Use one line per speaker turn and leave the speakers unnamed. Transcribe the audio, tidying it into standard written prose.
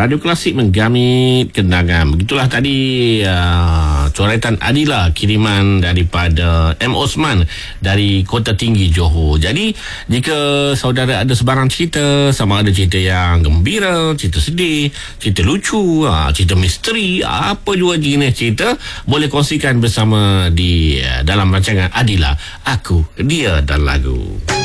Radio Klasik menggamit kenangan. Begitulah tadi coretan Adila, kiriman daripada M. Osman dari Kota Tinggi, Johor. Jadi jika saudara ada sebarang cerita, sama ada cerita yang gembira, cerita sedih, cerita lucu, cerita misteri, apa jua jenis cerita, boleh kongsikan bersama di dalam rancangan Adila, Aku, Dia dan Lagu.